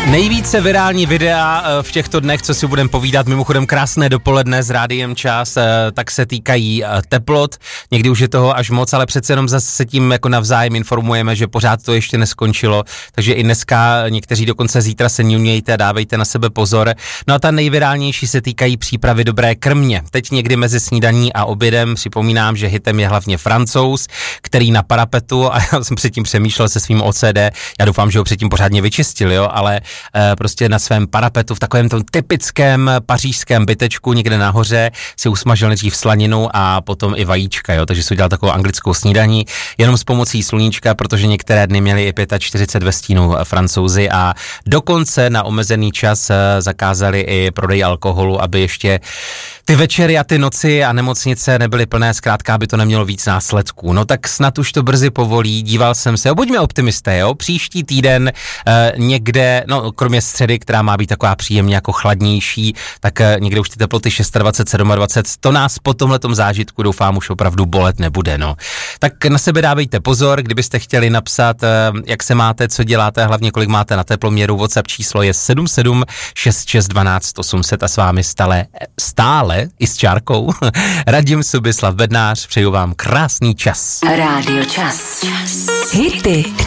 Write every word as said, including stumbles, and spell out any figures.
Nejvíce virální videa v těchto dnech, co si budeme povídat, mimochodem krásné dopoledne s Rádiem Čas, tak se týkají teplot. Někdy už je toho až moc, ale přece jenom zase se tím jako navzájem informujeme, že pořád to ještě neskončilo, takže i dneska někteří dokonce zítra se nemějte a dávejte na sebe pozor. No a ta nejvirálnější se týkají přípravy dobré krmě. Teď někdy mezi snídaní a obědem připomínám, že hitem je hlavně Francouz, který na parapetu, a já jsem předtím přemýšlel se svým O C D, já doufám, že ho předtím pořádně vyčistil, jo, ale prostě na svém parapetu v takovém tom typickém pařížském bytečku někde nahoře si usmažil nejdřív slaninu a potom i vajíčka, jo, takže si udělal takovou anglickou snídaní jenom s pomocí sluníčka, protože některé dny měli i čtyřicet pět ve stínu Francouzi a dokonce na omezený čas zakázali i prodej alkoholu, aby ještě ty večery a ty noci a nemocnice nebyly plné, zkrátka, aby to nemělo víc následků. No tak snad už to brzy povolí, díval jsem se, buďme optimisté, jo, příští týden eh, někde, no kromě středy, která má být taková příjemně jako chladnější, tak eh, někde už ty teploty dvacet šest, dvacet sedm, to nás po tomhletom zážitku doufám už opravdu bolet nebude, no. Tak na sebe dávejte pozor, kdybyste chtěli napsat, eh, jak se máte, co děláte, hlavně kolik máte na teploměru, WhatsApp číslo je sedm sedm šest šest jedna dva osm set a s vámi stále, stále i s čárkou Radim Subislav Bednář, přeju vám krásný čas. Rádio Čas. Hity.